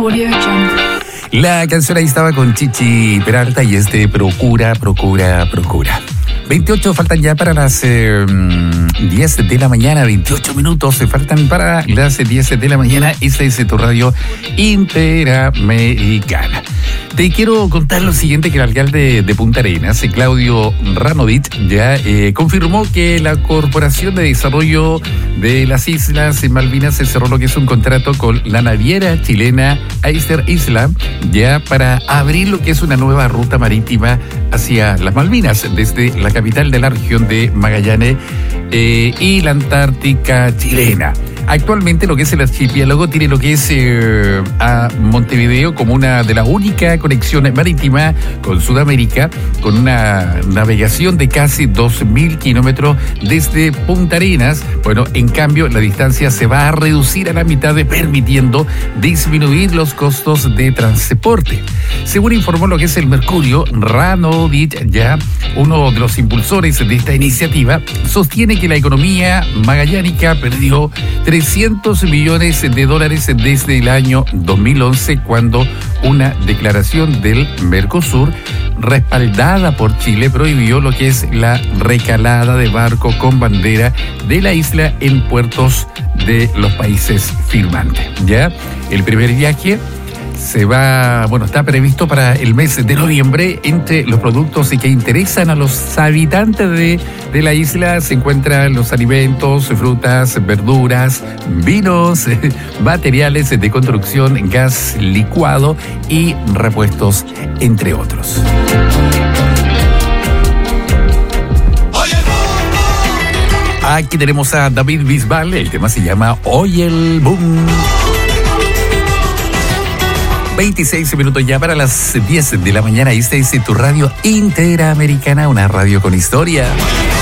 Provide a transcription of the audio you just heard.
Audio Jungle. La canción ahí estaba con Chichi Peralta y Procura. 28 faltan ya para las 10 de la mañana, 28 minutos se faltan para las 10 de la mañana. Esta es tu radio interamericana. Te quiero contar lo siguiente, que el alcalde de Punta Arenas, Claudio Ranovich, ya confirmó que la Corporación de Desarrollo de las Islas Malvinas se cerró lo que es un contrato con la naviera chilena Aister Isla, ya para abrir lo que es una nueva ruta marítima hacia las Malvinas, desde la capital de la región de Magallanes y la Antártica chilena. Actualmente lo que es el archipiélago tiene lo que es a Montevideo como una de las únicas conexiones marítimas con Sudamérica, con una navegación de casi 2.000 kilómetros desde Punta Arenas. Bueno, en cambio la distancia se va a reducir a la mitad, permitiendo disminuir los costos de transporte. Según informó lo que es el Mercurio, Ranovich, ya uno de los impulsores de esta iniciativa, sostiene que la economía magallánica perdió 300 millones de dólares desde el año 2011, cuando una declaración del Mercosur, respaldada por Chile, prohibió lo que es la recalada de barcos con bandera de la isla en puertos de los países firmantes. Ya, el primer viaje está previsto para el mes de noviembre. Entre los productos que interesan a los habitantes de la isla se encuentran los alimentos, frutas, verduras, vinos, materiales de construcción, gas licuado y repuestos, entre otros. Aquí tenemos a David Bisbal, el tema se llama Hoy el Boom. 26 minutos ya para las 10 de la mañana. Esta es tu radio interamericana, una radio con historia.